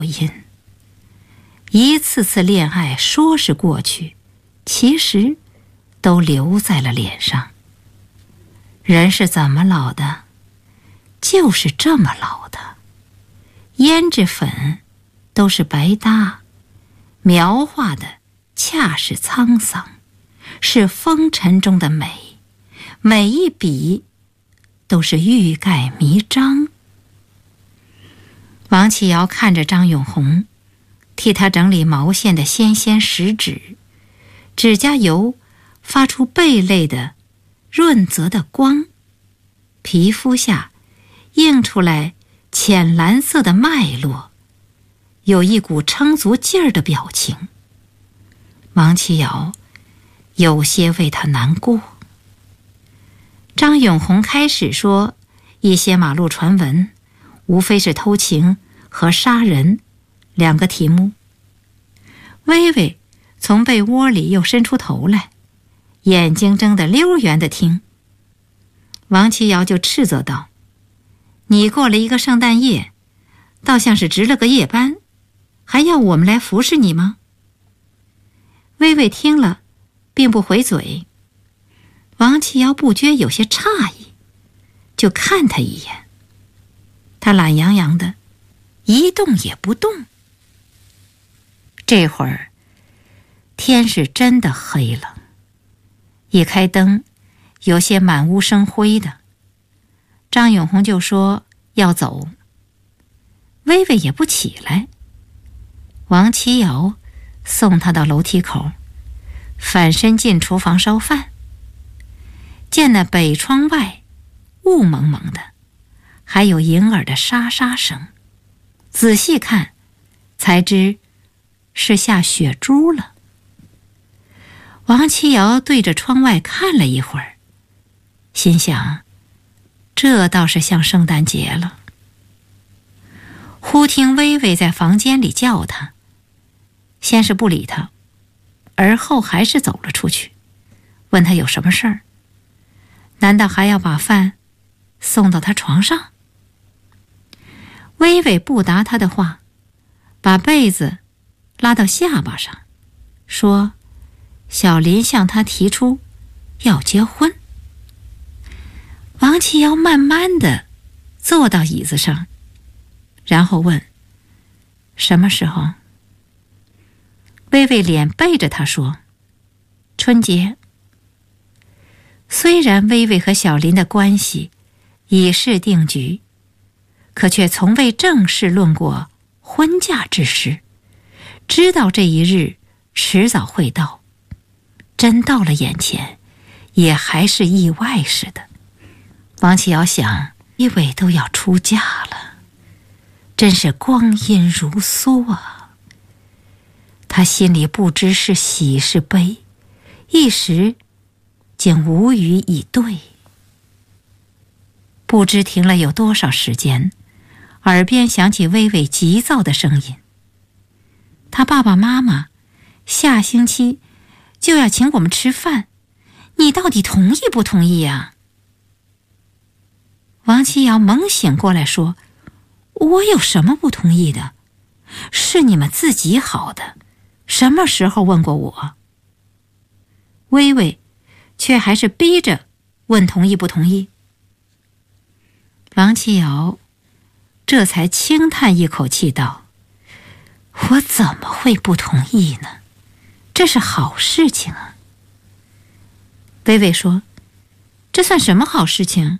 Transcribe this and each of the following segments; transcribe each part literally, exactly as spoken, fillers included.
因。一次次恋爱说是过去，其实都留在了脸上。人是怎么老的？就是这么老的。胭脂粉都是白搭，描画的恰是沧桑，是风尘中的美，每一笔都是欲盖弥彰。王启尧看着张永红替他整理毛线的纤纤十指，指甲油发出贝类的润泽的光，皮肤下映出来浅蓝色的脉络，有一股撑足劲儿的表情。王启尧有些为他难过。张永红开始说一些马路传闻，无非是偷情和杀人两个题目。微微从被窝里又伸出头来，眼睛睁得溜圆地听。王启尧就斥责道：“你过了一个圣诞夜，倒像是值了个夜班，还要我们来服侍你吗？”微微听了并不回嘴。王启尧不觉有些诧异，就看他一眼。他懒洋洋的，一动也不动。这会儿天是真的黑了，一开灯有些满屋生灰的。张永红就说要走，微微也不起来。王启尧送他到楼梯口，反身进厨房烧饭。见那北窗外雾蒙蒙的，还有银耳的沙沙声，仔细看才知是下雪珠了。王启尧对着窗外看了一会儿，心想这倒是像圣诞节了。忽听微微在房间里叫他，先是不理他，而后还是走了出去，问他有什么事儿，难道还要把饭送到他床上？微微不答他的话，把被子拉到下巴上，说小林向他提出要结婚。王启尧慢慢地坐到椅子上，然后问什么时候？微微脸背着他说春节。虽然微微和小林的关系已是定局，可却从未正式论过婚嫁之事，知道这一日迟早会到，真到了眼前也还是意外似的。王启尧想，微微都要出嫁了，真是光阴如梭啊。他心里不知是喜是悲，一时竟无语以对。不知停了有多少时间，耳边响起微微急躁的声音：他爸爸妈妈下星期就要请我们吃饭，你到底同意不同意啊？王启尧猛醒过来说：我有什么不同意的？是你们自己好的，什么时候问过我？微微却还是逼着问同意不同意。王启尧这才轻叹一口气道：我怎么会不同意呢？这是好事情啊。微微说：这算什么好事情？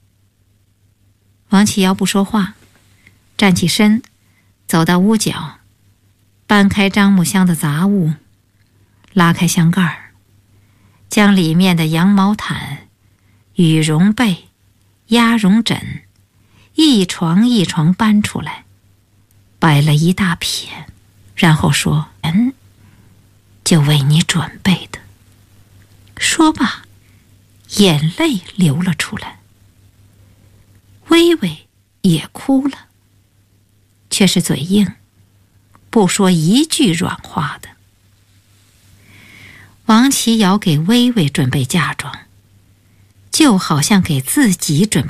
王启尧不说话，站起身走到屋角，搬开樟木箱的杂物，拉开箱盖儿，将里面的羊毛毯、羽绒被、鸭绒枕一床一床搬出来，摆了一大片，然后说：嗯，就为你准备的。说罢，眼泪流了出来。微微也哭了，却是嘴硬，不说一句软话的。王启尧给微微准备嫁妆，就好像给自己准备